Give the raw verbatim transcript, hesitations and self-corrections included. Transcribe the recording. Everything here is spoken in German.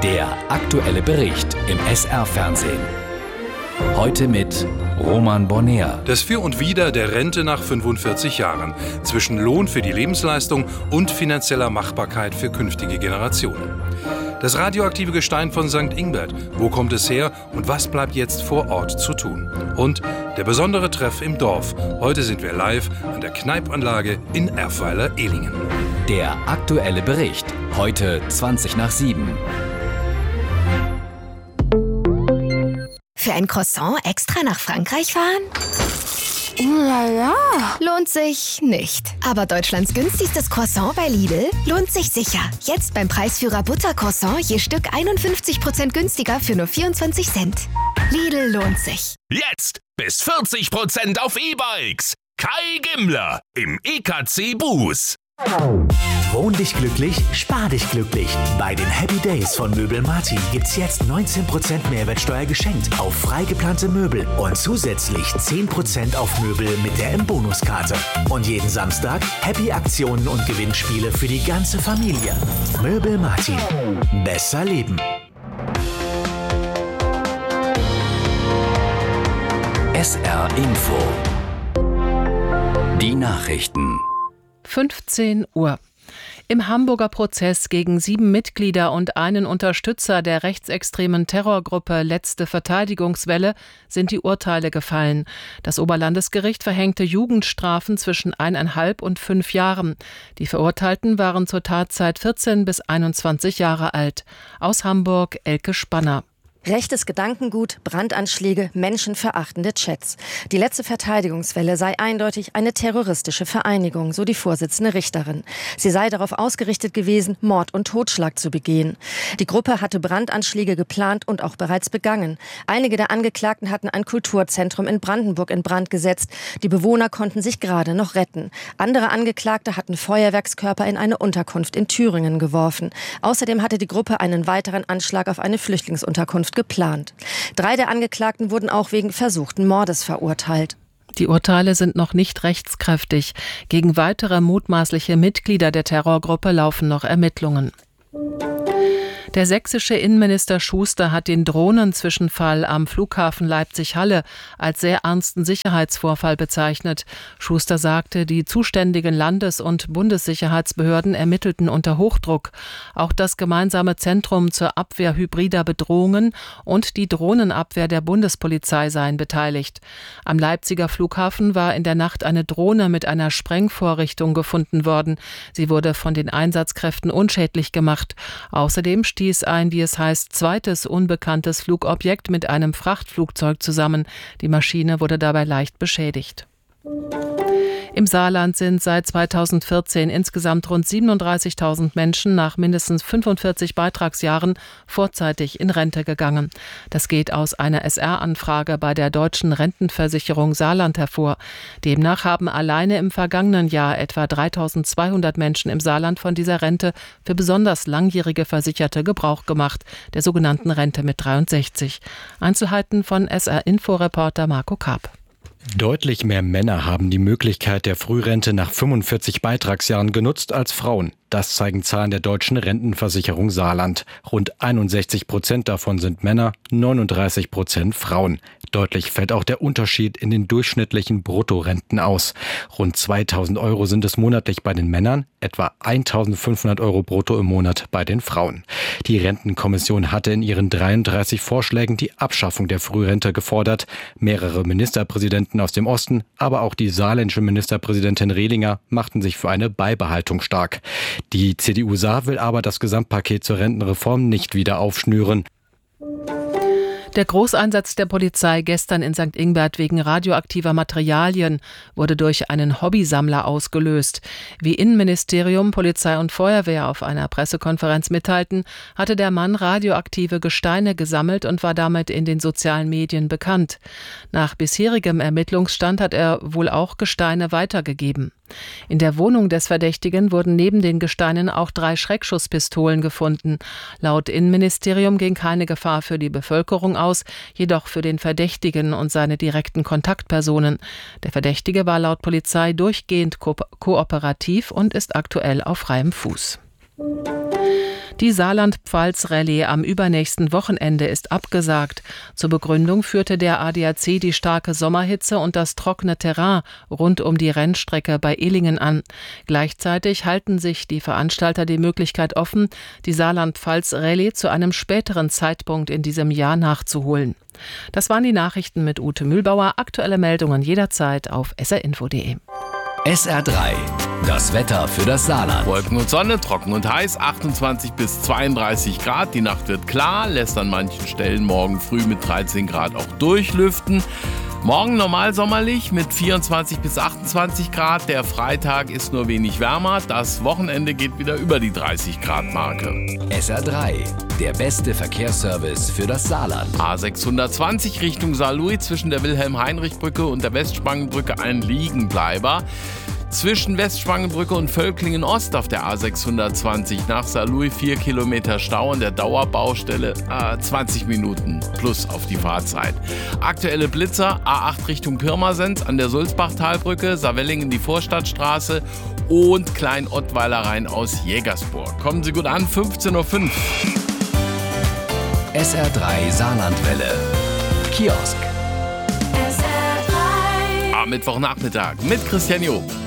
Der aktuelle Bericht im S R-Fernsehen. Heute mit Roman Bonner. Das Für und Wider der Rente nach fünfundvierzig Jahren. Zwischen Lohn für die Lebensleistung und finanzieller Machbarkeit für künftige Generationen. Das radioaktive Gestein von Sankt Ingbert. Wo kommt es her und was bleibt jetzt vor Ort zu tun? Und der besondere Treff im Dorf. Heute sind wir live an der Kneipanlage in Erfweiler-Ehlingen. Der aktuelle Bericht. Heute zwanzig nach sieben. Für ein Croissant extra nach Frankreich fahren? Uh, la, la. Lohnt sich nicht. Aber Deutschlands günstigstes Croissant bei Lidl lohnt sich sicher. Jetzt beim Preisführer Buttercroissant je Stück einundfünfzig Prozent günstiger für nur vierundzwanzig Cent. Lidl lohnt sich. Jetzt bis vierzig Prozent auf E-Bikes. Kai Gimmler im E K C Buß. Wohn dich glücklich, spar dich glücklich. Bei den Happy Days von Möbel Martin gibt's jetzt neunzehn Prozent Mehrwertsteuer geschenkt auf frei geplante Möbel und zusätzlich zehn Prozent auf Möbel mit der M-Bonus-Karte. Und jeden Samstag Happy-Aktionen und Gewinnspiele für die ganze Familie. Möbel Martin. Besser leben. S R Info. Die Nachrichten. fünfzehn Uhr. Im Hamburger Prozess gegen sieben Mitglieder und einen Unterstützer der rechtsextremen Terrorgruppe Letzte Verteidigungswelle sind die Urteile gefallen. Das Oberlandesgericht verhängte Jugendstrafen zwischen eineinhalb und fünf Jahren. Die Verurteilten waren zur Tatzeit vierzehn bis einundzwanzig Jahre alt. Aus Hamburg Elke Spanner. Rechtes Gedankengut, Brandanschläge, menschenverachtende Chats. Die Letzte Verteidigungswelle sei eindeutig eine terroristische Vereinigung, so die Vorsitzende Richterin. Sie sei darauf ausgerichtet gewesen, Mord und Totschlag zu begehen. Die Gruppe hatte Brandanschläge geplant und auch bereits begangen. Einige der Angeklagten hatten ein Kulturzentrum in Brandenburg in Brand gesetzt. Die Bewohner konnten sich gerade noch retten. Andere Angeklagte hatten Feuerwerkskörper in eine Unterkunft in Thüringen geworfen. Außerdem hatte die Gruppe einen weiteren Anschlag auf eine Flüchtlingsunterkunft geplant. Drei der Angeklagten wurden auch wegen versuchten Mordes verurteilt. Die Urteile sind noch nicht rechtskräftig. Gegen weitere mutmaßliche Mitglieder der Terrorgruppe laufen noch Ermittlungen. Der sächsische Innenminister Schuster hat den Drohnenzwischenfall am Flughafen Leipzig-Halle als sehr ernsten Sicherheitsvorfall bezeichnet. Schuster sagte, die zuständigen Landes- und Bundessicherheitsbehörden ermittelten unter Hochdruck. Auch das gemeinsame Zentrum zur Abwehr hybrider Bedrohungen und die Drohnenabwehr der Bundespolizei seien beteiligt. Am Leipziger Flughafen war in der Nacht eine Drohne mit einer Sprengvorrichtung gefunden worden. Sie wurde von den Einsatzkräften unschädlich gemacht. Außerdem stieß ein, wie es heißt, zweites unbekanntes Flugobjekt mit einem Frachtflugzeug zusammen. Die Maschine wurde dabei leicht beschädigt. Im Saarland sind seit zweitausendvierzehn insgesamt rund siebenunddreißigtausend Menschen nach mindestens fünfundvierzig Beitragsjahren vorzeitig in Rente gegangen. Das geht aus einer S R-Anfrage bei der Deutschen Rentenversicherung Saarland hervor. Demnach haben alleine im vergangenen Jahr etwa dreitausendzweihundert Menschen im Saarland von dieser Rente für besonders langjährige Versicherte Gebrauch gemacht, der sogenannten Rente mit dreiundsechzig. Einzelheiten von S R-Info-Reporter Marco Karp. Deutlich mehr Männer haben die Möglichkeit der Frührente nach fünfundvierzig Beitragsjahren genutzt als Frauen. Das zeigen Zahlen der Deutschen Rentenversicherung Saarland. Rund einundsechzig Prozent davon sind Männer, neununddreißig Prozent Frauen. Deutlich fällt auch der Unterschied in den durchschnittlichen Bruttorenten aus. Rund zweitausend Euro sind es monatlich bei den Männern, etwa eintausendfünfhundert Euro brutto im Monat bei den Frauen. Die Rentenkommission hatte in ihren dreiunddreißig Vorschlägen die Abschaffung der Frührente gefordert. Mehrere Ministerpräsidenten aus dem Osten, aber auch die saarländische Ministerpräsidentin Rehlinger machten sich für eine Beibehaltung stark. Die C D U Saar will aber das Gesamtpaket zur Rentenreform nicht wieder aufschnüren. Der Großeinsatz der Polizei gestern in Sankt Ingbert wegen radioaktiver Materialien wurde durch einen Hobbysammler ausgelöst. Wie Innenministerium, Polizei und Feuerwehr auf einer Pressekonferenz mitteilten, hatte der Mann radioaktive Gesteine gesammelt und war damit in den sozialen Medien bekannt. Nach bisherigem Ermittlungsstand hat er wohl auch Gesteine weitergegeben. In der Wohnung des Verdächtigen wurden neben den Gesteinen auch drei Schreckschusspistolen gefunden. Laut Innenministerium ging keine Gefahr für die Bevölkerung aus, jedoch für den Verdächtigen und seine direkten Kontaktpersonen. Der Verdächtige war laut Polizei durchgehend ko- kooperativ und ist aktuell auf freiem Fuß. Die Saarland-Pfalz-Rallye am übernächsten Wochenende ist abgesagt. Zur Begründung führte der A D A C die starke Sommerhitze und das trockene Terrain rund um die Rennstrecke bei Illingen an. Gleichzeitig halten sich die Veranstalter die Möglichkeit offen, die Saarland-Pfalz-Rallye zu einem späteren Zeitpunkt in diesem Jahr nachzuholen. Das waren die Nachrichten mit Ute Mühlbauer. Aktuelle Meldungen jederzeit auf s r info punkt d e. S R drei. Das Wetter für das Saarland. Wolken und Sonne, trocken und heiß, achtundzwanzig bis zweiunddreißig Grad. Die Nacht wird klar, lässt an manchen Stellen morgen früh mit dreizehn Grad auch durchlüften. Morgen normal sommerlich mit vierundzwanzig bis achtundzwanzig Grad. Der Freitag ist nur wenig wärmer. Das Wochenende geht wieder über die dreißig Grad Marke. S R drei. Der beste Verkehrsservice für das Saarland. A sechshundertzwanzig Richtung Saarlouis zwischen der Wilhelm-Heinrich-Brücke und der Westspangenbrücke ein Liegenbleiber. Zwischen Westspangenbrücke und Völklingen Ost auf der A sechshundertzwanzig nach Saarlouis vier Kilometer Stau an der Dauerbaustelle, äh, zwanzig Minuten plus auf die Fahrzeit. Aktuelle Blitzer A acht Richtung Pirmasens an der Sulzbachtalbrücke, Saarwellingen die Vorstadtstraße und Klein-Ottweiler rein aus Jägersburg. Kommen Sie gut an, fünfzehn Uhr fünf. S R drei Saarlandwelle. Kiosk. Am Mittwochnachmittag mit Christian Job.